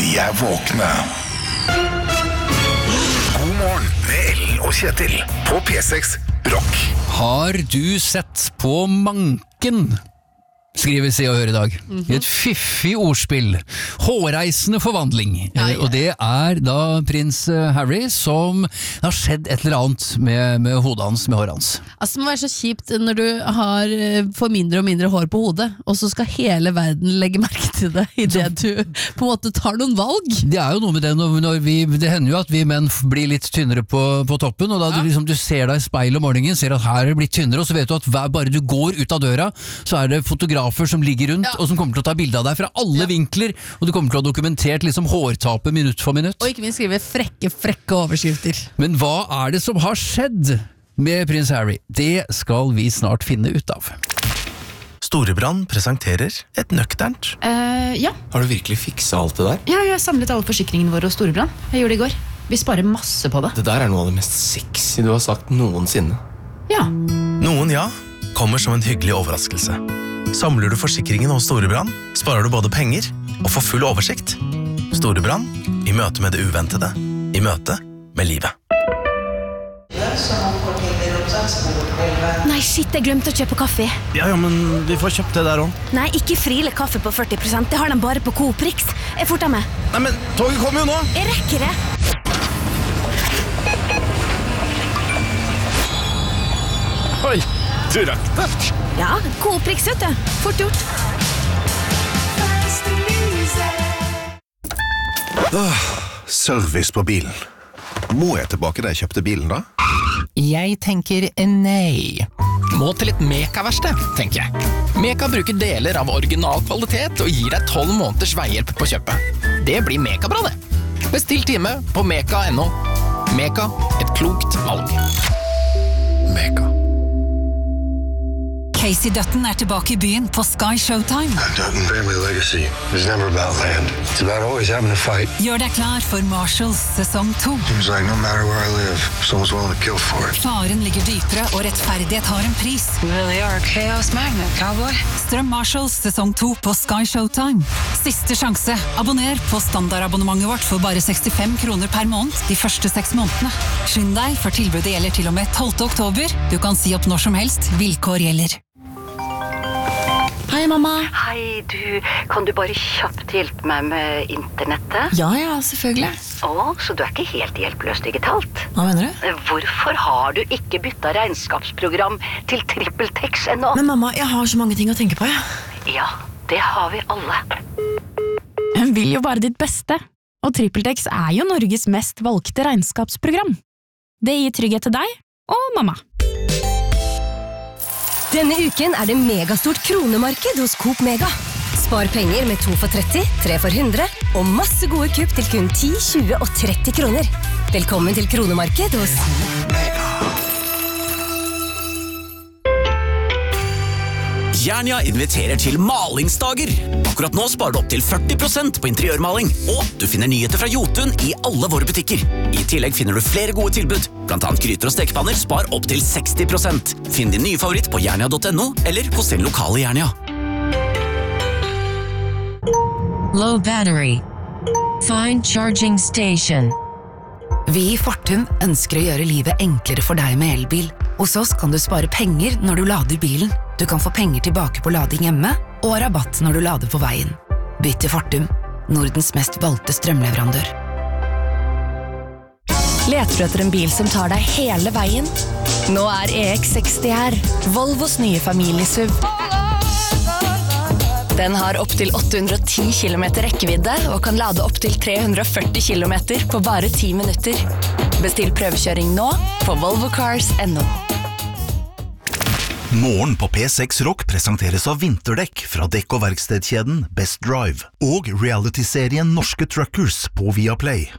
Vi våkne. God morgen med Ellen og Kjetil på P6 Rock. Har du sett på Manken? Skriver Se og Hør i dag. Et fiffig ordspill. Hårreisende forvandling. Og det da prins Harry som har skjedd et eller annet med hodet hans, med håret hans. Altså det må være så kjipt når du får mindre og mindre hår på hodet, og så skal hele verden legge merke til det i det du på en måte tar noen valg. Det jo noe med det når det hender jo at vi menn blir litt tynnere på toppen, og da du ser deg i speil om morgenen, ser at her det blitt tynnere, og så vet du at bare du går ut av døra, så det fotografer som ligger rundt, og som kommer til å ta bilde av deg fra alle vinkler, og du kommer til å ha dokumentert liksom hårtapet minutt for minutt. Og ikke minst skrive frekke overskrifter. Men hva det som har skjedd med prins Harry? Det skal vi snart finne ut av. Storebrand presenterer et nøkternt. Ja. Har du virkelig fikset alt det der? Ja, jeg har samlet alle forsikringene våre hos Storebrand. Jeg gjorde det i går. Vi sparer masse på det. Det der noe av det mest sexy du har sagt noensinne. Ja. Noen kommer som en hyggelig overraskelse. Samler du forsikringen hos Storebrand, sparer du både penger og får full oversikt. Storebrand, i møte med det uventede, i møte med livet. Nei, shit, jeg glemte å kjøpe kaffe. Ja, men vi får kjøpt det der også. Nei, ikke Friele kaffe på 40%, det har de bare på Coop Rix. Jeg forter meg. Nei, men toget kommer jo nå! Jeg rekker det. Oi, du rakk det. Ja, Coop Rix, vet du. Fort gjort. Service på bilen. Må jeg tilbake da jeg kjøpte bilen da? Jeg tenker nei. Må til et Meka-verksted, tenker jeg. Meka bruker deler av original kvalitet og gir deg 12 måneders veihjelp på kjøpet. Det blir Meka-bra det. Bestill time på meka.no. Meka, et klokt valg. Meka. Casey Dutton tilbake i byen på Sky Showtime. Dutton family legacy is never about land. It's about always having a fight. Gjør deg klar for Marshalls sesong 2. Seems like no matter where I live, someone's willing to kill for it. Faren ligger dypere, og rettferdighet har en pris. Really are chaos magnet, cowboy. Strøm Marshalls sesong 2 på Sky Showtime. Siste sjanse. Abonner på standardabonnementet vårt for bare 65 kroner per måned de første 6 månedene. Skynd deg, for tilbudet gjelder til og med 12. oktober. Du kan si opp når som helst. Vilkår gjelder. Hei, mamma. Hei, kan du bare kjapt hjelpe meg med internettet? Ja, selvfølgelig. Så du ikke helt hjelpeløs digitalt? Hva mener du? Hvorfor har du ikke byttet regnskapsprogram til TrippelTex ennå? Men mamma, jeg har så mange ting å tenke på, Ja, det har vi alle. Hun vil jo bare ditt beste. Og TrippelTex jo Norges mest valgte regnskapsprogram. Det gir trygghet til deg og mamma. Denne uken det megastort kronemarked hos Coop Mega. Spar penger med 2 for 30, 3 for 100 og masse gode kupp til kun 10, 20 og 30 kroner. Velkommen til kronemarked hos Mega. Jernia inviterer til malingsdager. Akkurat nå sparer du opp til 40% på interiørmaling, og du finner nyheter fra Jotun i alle våre butikker. I tillegg finner du flere gode tilbud, blant annet gryter og stekepanner spar opp til 60%. Finn din nye favoritt på jernia.no, eller hos din lokale Jernia. Low battery. Find charging station. Vi i Fortum ønsker å gjøre livet enklere for deg med elbil. Hos oss kan du spare penger når du lader bilen. Du kan få penger tilbake på lading hjemme, og rabatt når du lader på veien. Bytt til Fortum, Nordens mest valgte strømleverandør. Leter du etter en bil som tar deg hele veien? Nå EX60 her, Volvos nye familiesuv. Den har opp til 810 km rekkevidde og kan lade opp til 340 km på bare 10 minutter. Bestill prøvekjøring nå på volvocars.no. Morgen på P6 Rock presenteres av vinterdekk fra dekk- og verkstedkjeden Best Drive og reality-serien Norske Truckers på Viaplay.